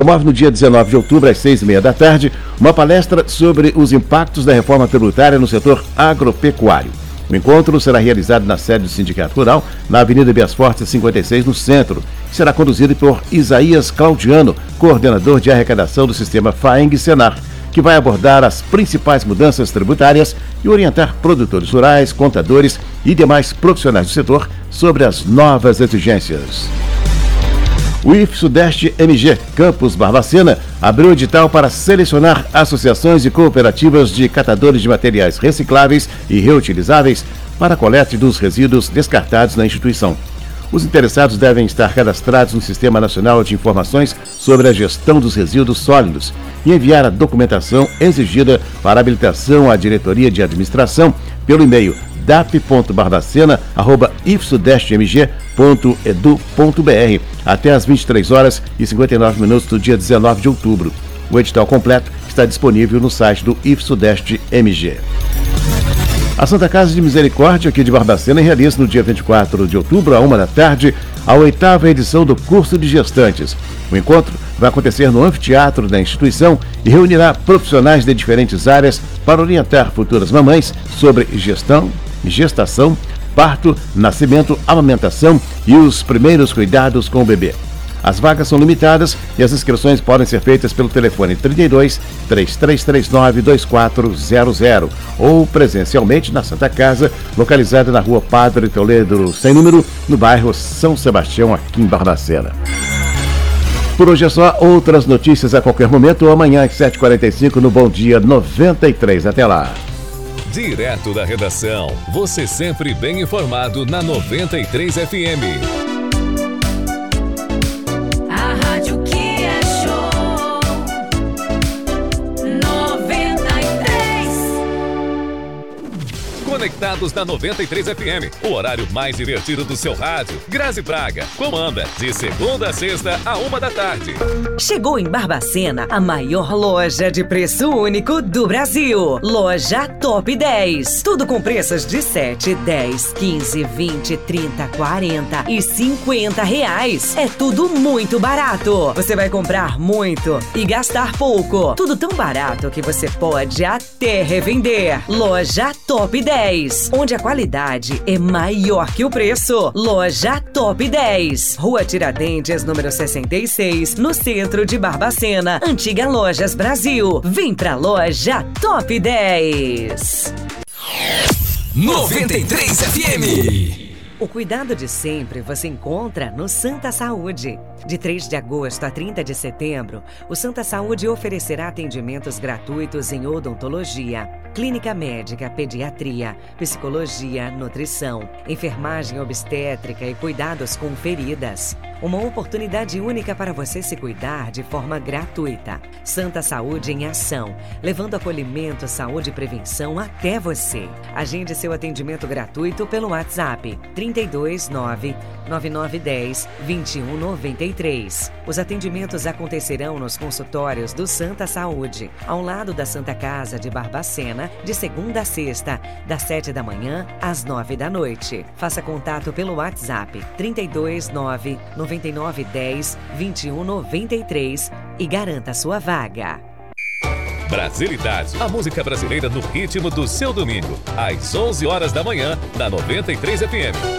promove no dia 19 de outubro, às 6h30 da tarde, uma palestra sobre os impactos da reforma tributária no setor agropecuário. O encontro será realizado na sede do Sindicato Rural, na Avenida Bias Fortes 56, no centro. Será conduzido por Isaías Claudiano, coordenador de arrecadação do sistema FAENG-Senar, que vai abordar as principais mudanças tributárias e orientar produtores rurais, contadores e demais profissionais do setor sobre as novas exigências. O IF-Sudeste MG Campus Barbacena abriu edital para selecionar associações e cooperativas de catadores de materiais recicláveis e reutilizáveis para a coleta dos resíduos descartados na instituição. Os interessados devem estar cadastrados no Sistema Nacional de Informações sobre a Gestão dos Resíduos Sólidos e enviar a documentação exigida para habilitação à Diretoria de Administração pelo e-mail dap.barbacena@ifsudestemg.edu.br até às 23h59 do dia 19 de outubro. O edital completo está disponível no site do IF-Sudeste MG. A Santa Casa de Misericórdia, aqui de Barbacena, realiza no dia 24 de outubro, à 13h, a 8ª edição do curso de gestantes. O encontro vai acontecer no anfiteatro da instituição e reunirá profissionais de diferentes áreas para orientar futuras mamães sobre gestação, parto, nascimento, amamentação e os primeiros cuidados com o bebê. As vagas são limitadas e as inscrições podem ser feitas pelo telefone 32 3339 2400 ou presencialmente na Santa Casa, localizada na Rua Padre Toledo, sem número, no bairro São Sebastião, aqui em Barbacena. Por hoje é só. Outras notícias a qualquer momento ou amanhã às 7h45 no Bom Dia 93. Até lá. Direto da redação, você sempre bem informado na 93 FM. A rádio que é show 93. Conectados na 93 FM, o horário mais divertido do seu rádio. Grazi Braga comanda de segunda a sexta à 1h. Chegou em Barbacena a maior loja de preço único do Brasil. Loja Top 10. Tudo com preços de 7, 10, 15, 20, 30, 40 e 50 reais. É tudo muito barato. Você vai comprar muito e gastar pouco. Tudo tão barato que você pode até revender. Loja Top 10, onde a qualidade é maior que o preço. Loja Top 10. Rua Tiradentes, número 66, no centro de Barbacena. Antiga Lojas Brasil. Vem pra Loja Top 10. 93 FM. O cuidado de sempre você encontra no Santa Saúde. De 3 de agosto a 30 de setembro, o Santa Saúde oferecerá atendimentos gratuitos em odontologia, clínica médica, pediatria, psicologia, nutrição, enfermagem obstétrica e cuidados com feridas. Uma oportunidade única para você se cuidar de forma gratuita. Santa Saúde em ação, levando acolhimento, saúde e prevenção até você. Agende seu atendimento gratuito pelo WhatsApp 329 9910 2193. Os atendimentos acontecerão nos consultórios do Santa Saúde, ao lado da Santa Casa de Barbacena, de segunda a sexta, das 7 da manhã às 9 da noite. Faça contato pelo WhatsApp 329 9910 2193 e garanta sua vaga. Brasilidade, a música brasileira no ritmo do seu domingo, às 11h da manhã, na 93 FM.